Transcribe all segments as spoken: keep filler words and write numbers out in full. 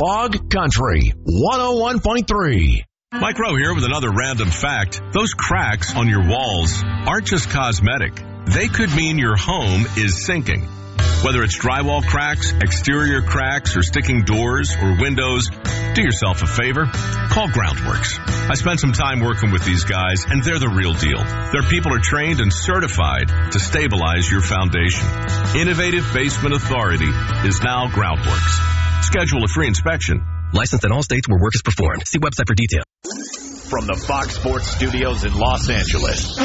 Fog Country one oh one point three. Mike Rowe here with another random fact. Those cracks on your walls aren't just cosmetic. They could mean your home is sinking. Whether it's drywall cracks, exterior cracks, or sticking doors or windows, do yourself a favor. Call Groundworks. I spent some time working with these guys, and they're the real deal. Their people are trained and certified to stabilize your foundation. Innovative Basement Authority is now Groundworks. Schedule a free inspection. Licensed in all states where work is performed. See website for details. From the Fox Sports Studios in Los Angeles,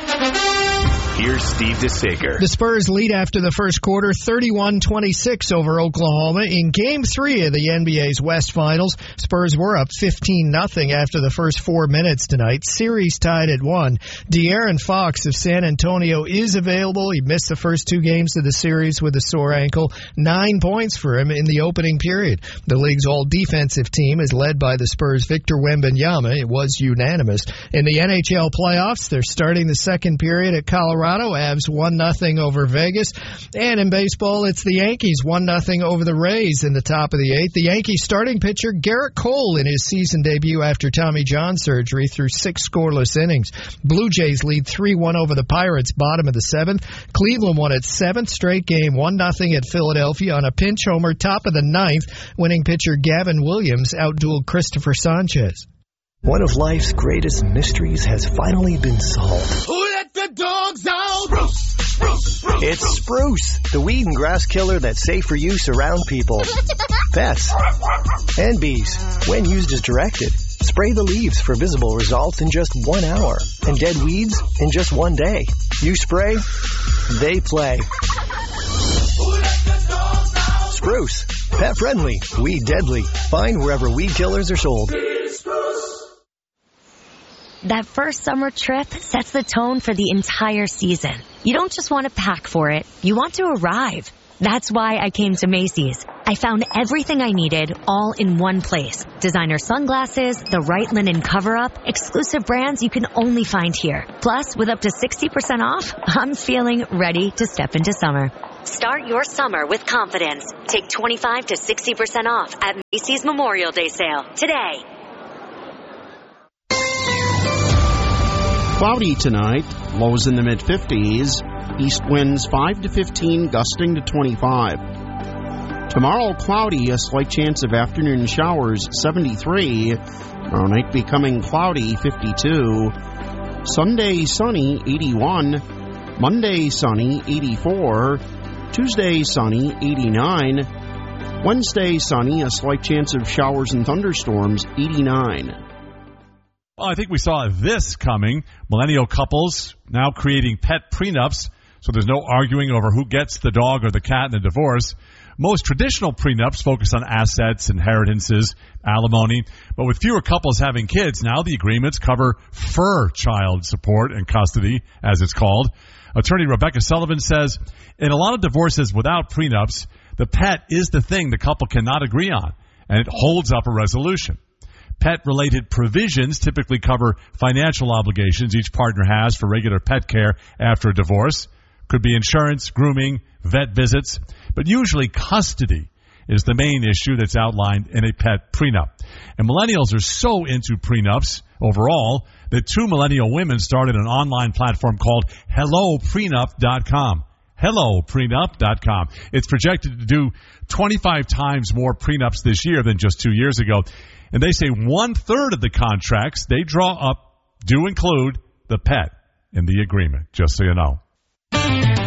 here's Steve DeSager. The Spurs lead after the first quarter, thirty-one twenty-six over Oklahoma. In Game three of the N B A's West Finals, Spurs were up fifteen nothing after the first four minutes tonight. Series tied at one. De'Aaron Fox of San Antonio is available. He missed the first two games of the series with a sore ankle. Nine points for him in the opening period. The league's all-defensive team is led by the Spurs' Victor Wembanyama. It was unanimous. In the N H L playoffs, they're starting the second period at Colorado. Avs one nothing over Vegas. And in baseball, it's the Yankees one nothing over the Rays in the top of the eighth. The Yankees starting pitcher Garrett Cole in his season debut after Tommy John surgery through six scoreless innings. Blue Jays lead three one over the Pirates, bottom of the seventh. Cleveland won its seventh straight game, one nothing at Philadelphia on a pinch homer, top of the ninth. Winning pitcher Gavin Williams outdueled Christopher Sanchez. One of life's greatest mysteries has finally been solved. Who let the dogs out? Spruce, spruce, spruce, it's Spruce, the weed and grass killer that's safe for use around people, pets, and bees. When used as directed, spray the leaves for visible results in just one hour, and dead weeds in just one day. You spray, they play. Who let the dogs out? Spruce, pet friendly, weed deadly. Find wherever weed killers are sold. That first summer trip sets the tone for the entire season. You don't just want to pack for it, you want to arrive. That's why I came to Macy's. I found everything I needed all in one place. Designer sunglasses, the right linen cover-up, exclusive brands you can only find here. Plus, with up to sixty percent off, I'm feeling ready to step into summer. Start your summer with confidence. Take twenty-five to sixty percent off at Macy's Memorial Day sale today. Cloudy tonight, lows in the mid-fifties, east winds five to fifteen, gusting to twenty-five. Tomorrow, cloudy, a slight chance of afternoon showers, seventy-three. Tomorrow night becoming cloudy, fifty-two. Sunday, sunny, eighty-one. Monday, sunny, eighty-four. Tuesday, sunny, eighty-nine. Wednesday, sunny, a slight chance of showers and thunderstorms, eighty-nine. Well, I think we saw this coming. Millennial couples now creating pet prenups, so there's no arguing over who gets the dog or the cat in a divorce. Most traditional prenups focus on assets, inheritances, alimony, but with fewer couples having kids, now the agreements cover fur child support and custody, as it's called. Attorney Rebecca Sullivan says, in a lot of divorces without prenups, the pet is the thing the couple cannot agree on, and it holds up a resolution. Pet-related provisions typically cover financial obligations each partner has for regular pet care after a divorce. Could be insurance, grooming, vet visits, but usually custody is the main issue that's outlined in a pet prenup. And millennials are so into prenups overall that two millennial women started an online platform called hello prenup dot com. hello prenup dot com. It's projected to do twenty-five times more prenups this year than just two years ago. And they say one-third of the contracts they draw up do include the pet in the agreement, just so you know.